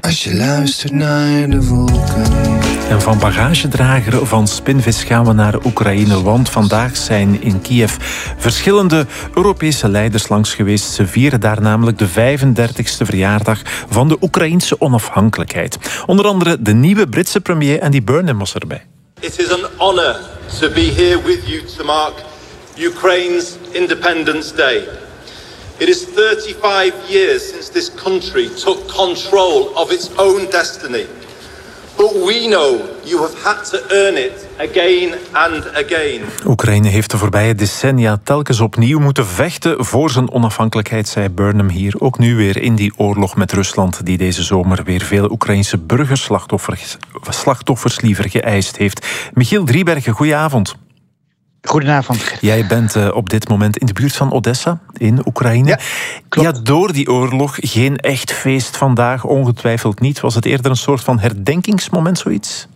Als je luistert naar de wolken. En van bagagedrager van Spinvis gaan we naar Oekraïne, want vandaag zijn in Kiev verschillende Europese leiders langs geweest. Ze vieren daar namelijk de 35e verjaardag van de Oekraïense onafhankelijkheid. Onder andere de nieuwe Britse premier Andy Burnham was erbij. It is an honor to be here with you to mark Ukraine's Independence Day. It is 35 years since this country took control of its own destiny. But we know you have had to earn it again and again. Oekraïne heeft de voorbije decennia telkens opnieuw moeten vechten voor zijn onafhankelijkheid, zei Burnham hier. Ook nu weer in die oorlog met Rusland, die deze zomer weer veel Oekraïnse burgerslachtoffers liever geëist heeft. Michiel Driebergen, goedenavond. Goedenavond. Jij bent op dit moment in de buurt van Odessa, in Oekraïne. Ja, klopt. Ja, door die oorlog geen echt feest vandaag, ongetwijfeld niet. Was het eerder een soort van herdenkingsmoment, zoiets?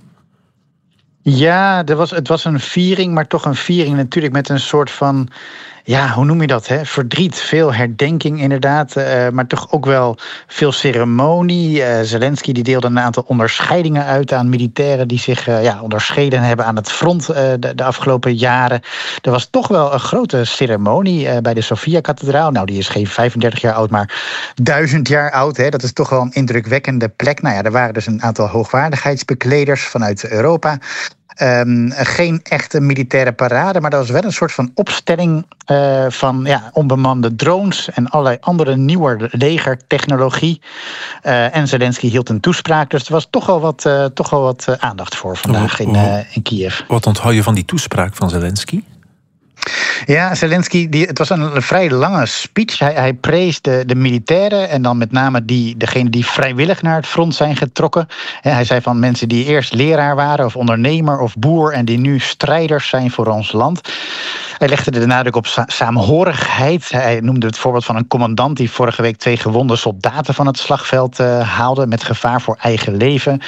Ja, het was een viering, maar toch een viering natuurlijk met een soort van... Ja, hoe noem je dat? Hè? Verdriet, veel herdenking inderdaad, maar toch ook wel veel ceremonie. Zelensky die deelde een aantal onderscheidingen uit aan militairen die zich onderscheiden hebben aan het front de afgelopen jaren. Er was toch wel een grote ceremonie bij de Sofia-kathedraal. Nou, die is geen 35 jaar oud, maar 1000 jaar oud. Hè? Dat is toch wel een indrukwekkende plek. Nou ja, er waren dus een aantal hoogwaardigheidsbekleders vanuit Europa. Geen echte militaire parade, maar dat was wel een soort van opstelling van onbemande drones en allerlei andere nieuwe legertechnologie. En Zelensky hield een toespraak, dus er was toch wel wat aandacht voor vandaag in Kiev. Wat onthoud je van die toespraak van Zelensky? Ja, Zelensky, het was een vrij lange speech. Hij prees de militairen en dan met name degenen die vrijwillig naar het front zijn getrokken. Hij zei van mensen die eerst leraar waren of ondernemer of boer en die nu strijders zijn voor ons land. Hij legde de nadruk op saamhorigheid. Hij noemde het voorbeeld van een commandant die vorige week 2 gewonde soldaten van het slagveld haalde met gevaar voor eigen leven.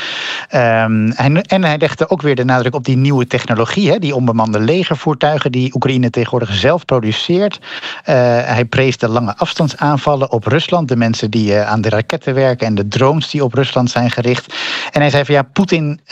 En hij legde ook weer de nadruk op die nieuwe technologie, die onbemande legervoertuigen die Oekraïne tegenwoordig zelf produceert. Hij prees de lange afstandsaanvallen op Rusland, de mensen die aan de raketten werken en de drones die op Rusland zijn gericht. En hij zei van Poetin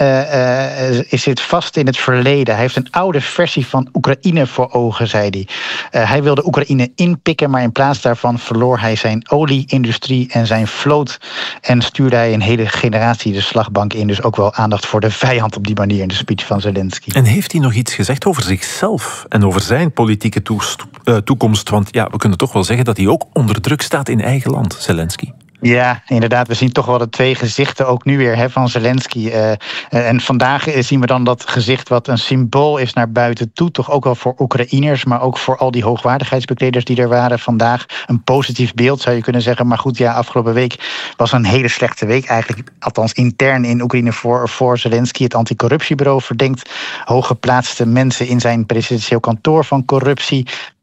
zit vast in het verleden. Hij heeft een oude versie van Oekraïne voor ogen, zei hij. Hij wilde Oekraïne inpikken, maar in plaats daarvan verloor hij zijn olieindustrie en zijn vloot en stuurde hij een hele generatie de slagbank in. Dus ook wel aandacht voor de vijand op die manier in de speech van Zelensky. En heeft hij nog iets gezegd over zichzelf en over zijn politieke toekomst? Want we kunnen toch wel zeggen dat hij ook onder druk staat in eigen land, Zelensky. Ja, inderdaad. We zien toch wel de 2 gezichten ook nu weer van Zelensky. En vandaag zien we dan dat gezicht wat een symbool is naar buiten toe. Toch ook wel voor Oekraïners, maar ook voor al die hoogwaardigheidsbekleders die er waren vandaag. Een positief beeld zou je kunnen zeggen. Maar goed, afgelopen week was een hele slechte week eigenlijk. Althans intern in Oekraïne voor Zelensky. Het anticorruptiebureau verdenkt hooggeplaatste mensen in zijn presidentieel kantoor van corruptie.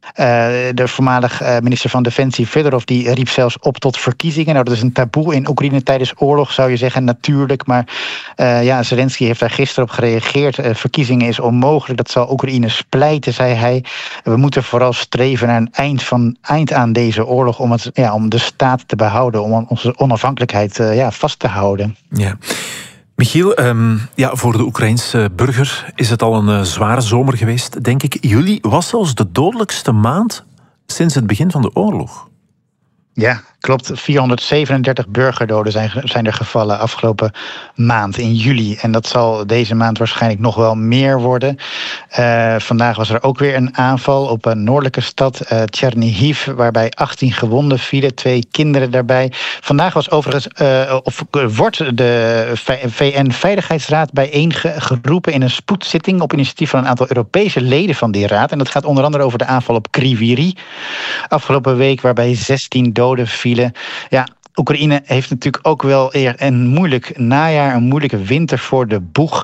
De voormalig minister van Defensie Fedorov die riep zelfs op tot verkiezingen. Nou, dat is een taboe in Oekraïne tijdens oorlog, zou je zeggen, natuurlijk. Maar Zelensky heeft daar gisteren op gereageerd. Verkiezingen is onmogelijk, dat zal Oekraïne splijten, zei hij. We moeten vooral streven naar een eind aan deze oorlog om de staat te behouden, om onze onafhankelijkheid vast te houden. Ja. Michiel, voor de Oekraïense burger is het al een zware zomer geweest, denk ik. Juli was zelfs de dodelijkste maand sinds het begin van de oorlog. Ja, klopt. 437 burgerdoden zijn er gevallen afgelopen maand in juli. En dat zal deze maand waarschijnlijk nog wel meer worden. Vandaag was er ook weer een aanval op een noordelijke stad, Chernihiv, waarbij 18 gewonden vielen, 2 kinderen daarbij. Vandaag was overigens, wordt de VN-veiligheidsraad bijeengeroepen in een spoedzitting op initiatief van een aantal Europese leden van die raad. En dat gaat onder andere over de aanval op Kryvyi afgelopen week, waarbij 16 doden vielen. Ja, Oekraïne heeft natuurlijk ook wel een moeilijk najaar, een moeilijke winter voor de boeg.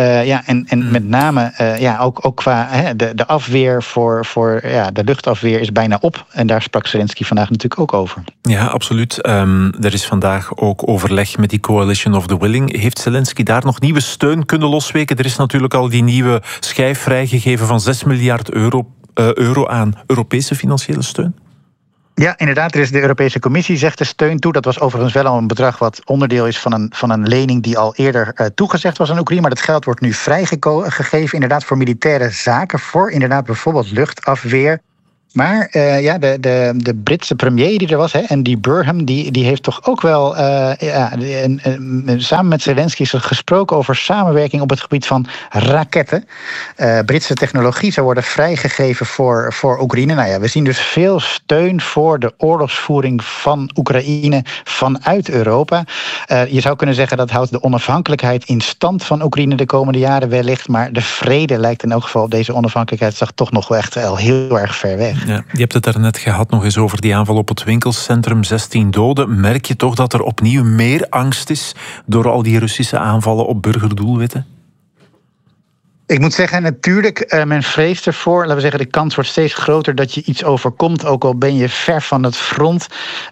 En met name ook qua de afweer voor de luchtafweer is bijna op. En daar sprak Zelensky vandaag natuurlijk ook over. Ja, absoluut. Er is vandaag ook overleg met die Coalition of the Willing. Heeft Zelensky daar nog nieuwe steun kunnen losweken? Er is natuurlijk al die nieuwe schijf vrijgegeven van 6 miljard euro aan Europese financiële steun. Ja, inderdaad. Er is de Europese Commissie zegt de steun toe. Dat was overigens wel al een bedrag wat onderdeel is van een lening die al eerder toegezegd was aan Oekraïne. Maar dat geld wordt nu vrijgegeven inderdaad voor militaire zaken. Voor inderdaad bijvoorbeeld luchtafweer. Maar de Britse premier die er was, Andy Burnham, die heeft toch ook wel samen met Zelensky gesproken over samenwerking op het gebied van raketten. Britse technologie zou worden vrijgegeven voor Oekraïne. Nou ja, we zien dus veel steun voor de oorlogsvoering van Oekraïne vanuit Europa. Je zou kunnen zeggen dat houdt de onafhankelijkheid in stand van Oekraïne de komende jaren wellicht. Maar de vrede lijkt in elk geval op deze onafhankelijkheidsdag toch nog wel echt al heel erg ver weg. Ja, je hebt het daarnet gehad nog eens over die aanval op het winkelcentrum, 16 doden. Merk je toch dat er opnieuw meer angst is door al die Russische aanvallen op burgerdoelwitten? Ik moet zeggen, natuurlijk, men vreest ervoor. Laten we zeggen, de kans wordt steeds groter dat je iets overkomt, ook al ben je ver van het front.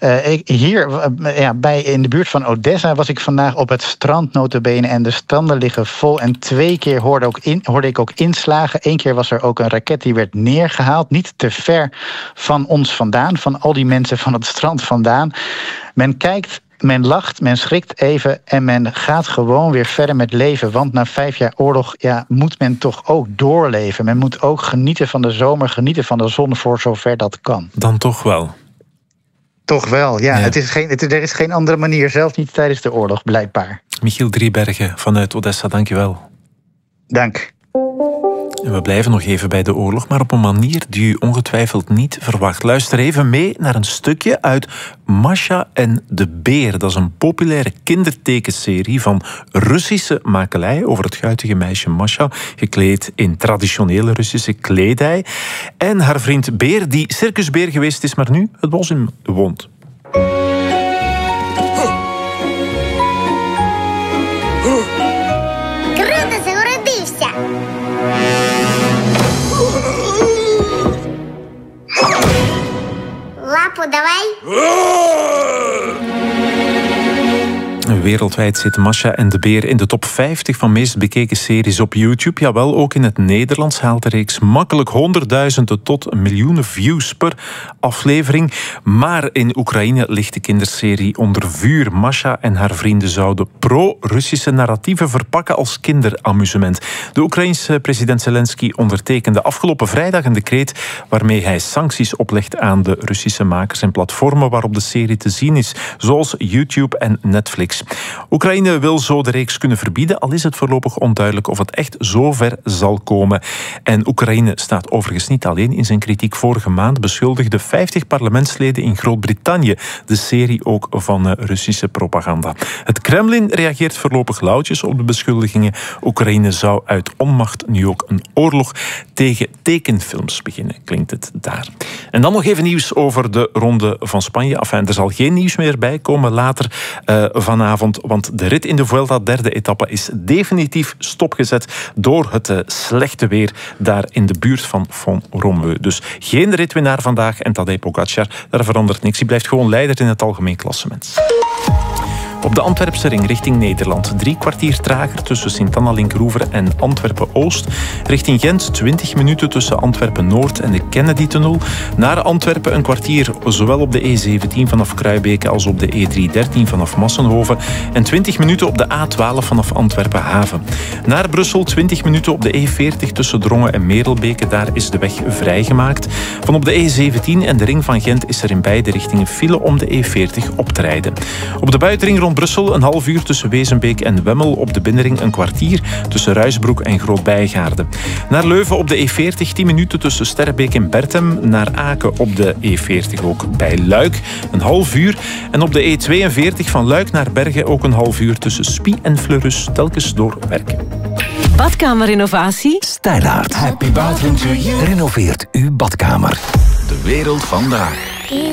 In de buurt van Odessa was ik vandaag op het strand notabene en de stranden liggen vol. En 2 keer hoorde ik ook inslagen. 1 keer was er ook een raket die werd neergehaald, niet te ver van ons vandaan, van al die mensen van het strand vandaan. Men kijkt, men lacht, men schrikt even en men gaat gewoon weer verder met leven. Want na 5 jaar oorlog moet men toch ook doorleven. Men moet ook genieten van de zomer, genieten van de zon voor zover dat kan. Dan toch wel? Toch wel, ja. Er is geen andere manier, zelfs niet tijdens de oorlog, blijkbaar. Michiel Driebergen vanuit Odessa, dankjewel. Dank. En we blijven nog even bij de oorlog, maar op een manier die u ongetwijfeld niet verwacht. Luister even mee naar een stukje uit Masha en de Beer. Dat is een populaire kindertekenserie van Russische makelij over het guitige meisje Masha, gekleed in traditionele Russische kledij. En haar vriend Beer, die circusbeer geweest is, maar nu het bos in woont. Лапу давай. Wereldwijd zit Masha en de Beer in de top 50 van meest bekeken series op YouTube. Jawel, ook in het Nederlands haalt de reeks makkelijk 100.000 tot miljoenen views per aflevering. Maar in Oekraïne ligt de kinderserie onder vuur. Masha en haar vrienden zouden pro-Russische narratieven verpakken als kinderamusement. De Oekraïense president Zelensky ondertekende afgelopen vrijdag een decreet waarmee hij sancties oplegt aan de Russische makers en platformen waarop de serie te zien is, zoals YouTube en Netflix. Oekraïne wil zo de reeks kunnen verbieden, al is het voorlopig onduidelijk of het echt zover zal komen. En Oekraïne staat overigens niet alleen in zijn kritiek. Vorige maand beschuldigden 50 parlementsleden in Groot-Brittannië de serie ook van Russische propaganda. Het Kremlin reageert voorlopig lauwtjes op de beschuldigingen. Oekraïne zou uit onmacht nu ook een oorlog tegen tekenfilms beginnen, klinkt het daar. En dan nog even nieuws over de Ronde van Spanje. Enfin, er zal geen nieuws meer bij komen later vanavond, want de rit in de Vuelta, derde etappe, is definitief stopgezet door het slechte weer daar in de buurt van Font-Romeu. Dus geen ritwinnaar vandaag en Tadej Pogačar, daar verandert niks. Hij blijft gewoon leider in het algemeen klassement. Op de Antwerpse ring richting Nederland 3 kwartier trager tussen Sint-Anna-Linkroever en Antwerpen-Oost. Richting Gent 20 minuten tussen Antwerpen-Noord en de Kennedy-tunnel. Naar Antwerpen een kwartier zowel op de E17 vanaf Kruibeke als op de E313 vanaf Massenhoven. En 20 minuten op de A12 vanaf Antwerpen-Haven. Naar Brussel 20 minuten op de E40 tussen Drongen en Merelbeke. Daar is de weg vrijgemaakt. Van op de E17 en de ring van Gent is er in beide richtingen file om de E40 op te rijden. Op de buitenring rond Brussel een half uur tussen Wezenbeek en Wemmel. Op de binnenring een kwartier tussen Ruisbroek en Groot-Bijgaarde. Naar Leuven op de E40 10 minuten tussen Sterrebeek en Berthem. Naar Aken op de E40 ook bij Luik een half uur. En op de E42 van Luik naar Bergen ook een half uur tussen Spie en Fleurus, telkens door werken. Badkamerrenovatie? Stylaart. Happy bathroom to you. Renoveert uw badkamer. De wereld vandaag.